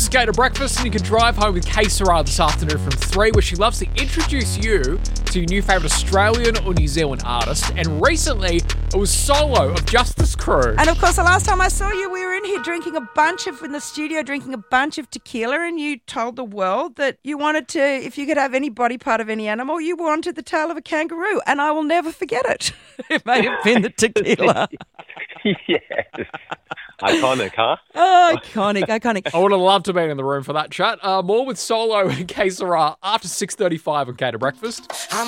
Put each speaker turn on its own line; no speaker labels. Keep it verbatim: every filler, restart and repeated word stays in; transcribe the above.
Gate to Breakfast, and you can drive home with Kay Sarah this afternoon from three, where she loves to introduce you to your new favourite Australian or New Zealand artist. And recently, it was Solo of Justice Crew.
And of course, the last time I saw you, we were in here drinking a bunch of, in the studio, drinking a bunch of tequila, and you told the world that you wanted to, if you could have any body part of any animal, you wanted the tail of a kangaroo. And I will never forget it. It may have been the tequila.
Yes. Iconic, huh?
Oh, iconic, iconic.
I would have loved to be in the room for that chat. Uh, more with Solo and Kay Sarah after six thirty-five on Gate to Breakfast.
I'm